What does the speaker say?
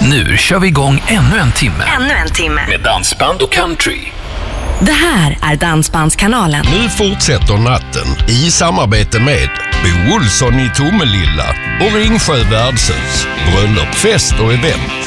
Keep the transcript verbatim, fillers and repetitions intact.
Nu kör vi igång ännu en timme. Ännu en timme. Med dansband och country. Det här är Dansbandskanalen. Nu fortsätter natten i samarbete med Bo Olsson i Tomelilla och Ringsjö Värdshus. Bröllop, fest och event.